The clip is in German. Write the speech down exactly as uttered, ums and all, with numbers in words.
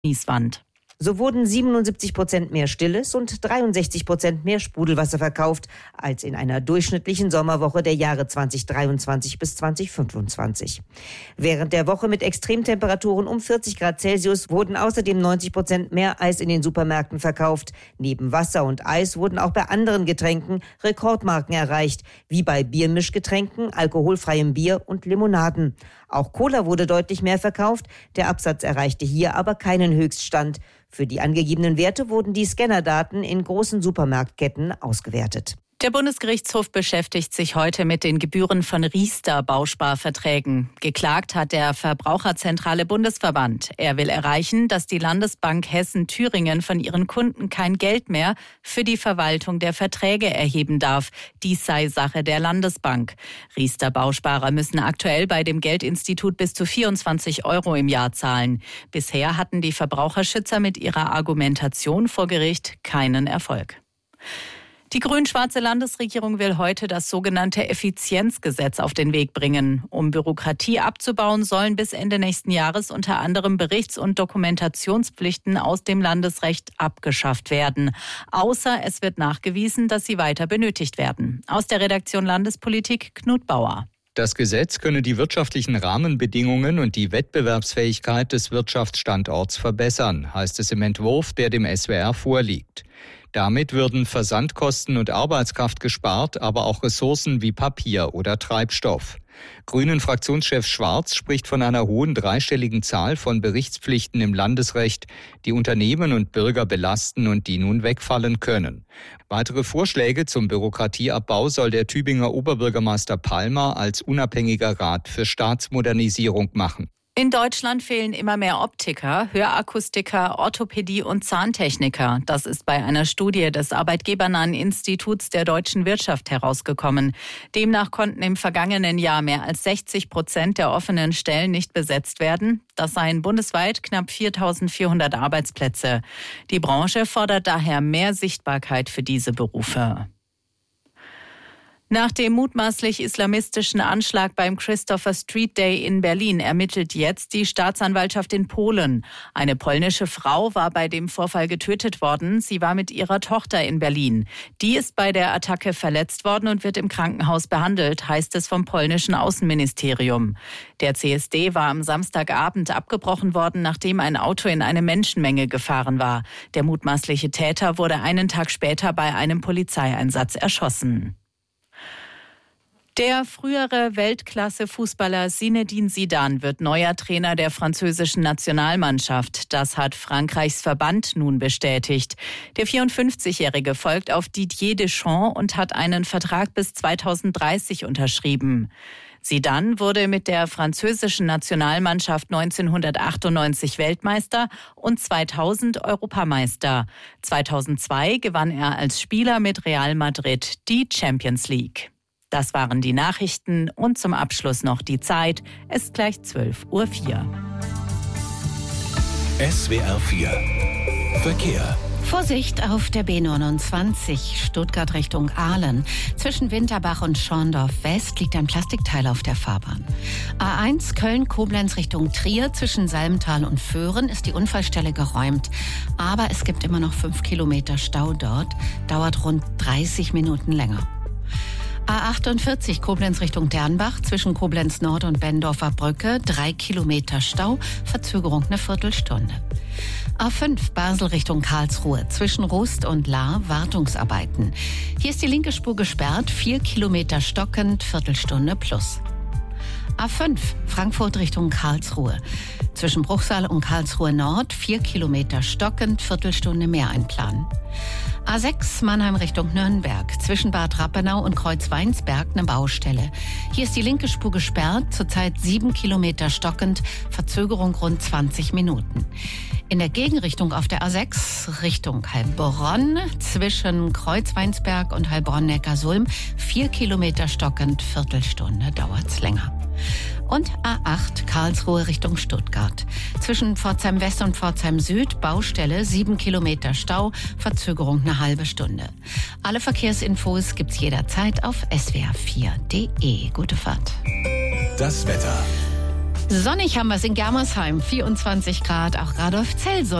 Nieswand. So wurden siebenundsiebzig Prozent mehr Stilles und dreiundsechzig Prozent mehr Sprudelwasser verkauft als in einer durchschnittlichen Sommerwoche der Jahre zweitausenddreiundzwanzig bis zweitausendfünfundzwanzig. Während der Woche mit Extremtemperaturen um vierzig Grad Celsius wurden außerdem neunzig Prozent mehr Eis in den Supermärkten verkauft. Neben Wasser und Eis wurden auch bei anderen Getränken Rekordmarken erreicht, wie bei Biermischgetränken, alkoholfreiem Bier und Limonaden. Auch Cola wurde deutlich mehr verkauft, der Absatz erreichte hier aber keinen Höchststand. Für die angegebenen Werte wurden die Scannerdaten in großen Supermarktketten ausgewertet. Der Bundesgerichtshof beschäftigt sich heute mit den Gebühren von Riester-Bausparverträgen. Geklagt hat der Verbraucherzentrale Bundesverband. Er will erreichen, dass die Landesbank Hessen-Thüringen von ihren Kunden kein Geld mehr für die Verwaltung der Verträge erheben darf. Dies sei Sache der Landesbank. Riester-Bausparer müssen aktuell bei dem Geldinstitut bis zu vierundzwanzig Euro im Jahr zahlen. Bisher hatten die Verbraucherschützer mit ihrer Argumentation vor Gericht keinen Erfolg. Die grün-schwarze Landesregierung will heute das sogenannte Effizienzgesetz auf den Weg bringen. Um Bürokratie abzubauen, sollen bis Ende nächsten Jahres unter anderem Berichts- und Dokumentationspflichten aus dem Landesrecht abgeschafft werden. Außer es wird nachgewiesen, dass sie weiter benötigt werden. Aus der Redaktion Landespolitik Knut Bauer. Das Gesetz könne die wirtschaftlichen Rahmenbedingungen und die Wettbewerbsfähigkeit des Wirtschaftsstandorts verbessern, heißt es im Entwurf, der dem S W R vorliegt. Damit würden Versandkosten und Arbeitskraft gespart, aber auch Ressourcen wie Papier oder Treibstoff. Grünen-Fraktionschef Schwarz spricht von einer hohen dreistelligen Zahl von Berichtspflichten im Landesrecht, die Unternehmen und Bürger belasten und die nun wegfallen können. Weitere Vorschläge zum Bürokratieabbau soll der Tübinger Oberbürgermeister Palmer als unabhängiger Rat für Staatsmodernisierung machen. In Deutschland fehlen immer mehr Optiker, Hörakustiker, Orthopädie- und Zahntechniker. Das ist bei einer Studie des Arbeitgebernahen Instituts der deutschen Wirtschaft herausgekommen. Demnach konnten im vergangenen Jahr mehr als sechzig Prozent der offenen Stellen nicht besetzt werden. Das seien bundesweit knapp viertausendvierhundert Arbeitsplätze. Die Branche fordert daher mehr Sichtbarkeit für diese Berufe. Nach dem mutmaßlich islamistischen Anschlag beim Christopher Street Day in Berlin ermittelt jetzt die Staatsanwaltschaft in Polen. Eine polnische Frau war bei dem Vorfall getötet worden. Sie war mit ihrer Tochter in Berlin. Die ist bei der Attacke verletzt worden und wird im Krankenhaus behandelt, heißt es vom polnischen Außenministerium. Der C S D war am Samstagabend abgebrochen worden, nachdem ein Auto in eine Menschenmenge gefahren war. Der mutmaßliche Täter wurde einen Tag später bei einem Polizeieinsatz erschossen. Der frühere Weltklasse-Fußballer Zinedine Zidane wird neuer Trainer der französischen Nationalmannschaft. Das hat Frankreichs Verband nun bestätigt. Der vierundfünfzigjährige folgt auf Didier Deschamps und hat einen Vertrag bis zweitausenddreißig unterschrieben. Zidane wurde mit der französischen Nationalmannschaft neunzehnhundertachtundneunzig Weltmeister und zweitausend Europameister. zweitausendzwei gewann er als Spieler mit Real Madrid die Champions League. Das waren die Nachrichten und zum Abschluss noch die Zeit. Es ist gleich zwölf Uhr vier. S W R vier Verkehr. Vorsicht auf der B neunundzwanzig, Stuttgart Richtung Aalen. Zwischen Winterbach und Schorndorf West liegt ein Plastikteil auf der Fahrbahn. A eins Köln-Koblenz Richtung Trier, zwischen Salmtal und Föhren ist die Unfallstelle geräumt. Aber es gibt immer noch fünf Kilometer Stau dort, dauert rund dreißig Minuten länger. A achtundvierzig Koblenz Richtung Dernbach, zwischen Koblenz Nord und Bendorfer Brücke, drei Kilometer Stau, Verzögerung eine Viertelstunde. A fünf Basel Richtung Karlsruhe, zwischen Rust und Lahr, Wartungsarbeiten. Hier ist die linke Spur gesperrt, vier Kilometer stockend, Viertelstunde plus. A fünf Frankfurt Richtung Karlsruhe, zwischen Bruchsal und Karlsruhe Nord, vier Kilometer stockend, Viertelstunde mehr einplanen. A sechs Mannheim Richtung Nürnberg, zwischen Bad Rappenau und Kreuzweinsberg eine Baustelle. Hier ist die linke Spur gesperrt, zurzeit sieben Kilometer stockend, Verzögerung rund zwanzig Minuten. In der Gegenrichtung auf der A sechs Richtung Heilbronn, zwischen Kreuzweinsberg und Heilbronn-Neckarsulm, vier Kilometer stockend, Viertelstunde dauert's länger. Und A acht Karlsruhe Richtung Stuttgart. Zwischen Pforzheim West und Pforzheim Süd, Baustelle, sieben Kilometer Stau, Verzögerung eine halbe Stunde. Alle Verkehrsinfos gibt's jederzeit auf s w r vier punkt d e. Gute Fahrt. Das Wetter. Sonnig haben wir es in Germersheim, vierundzwanzig Grad, auch Radolfzell soll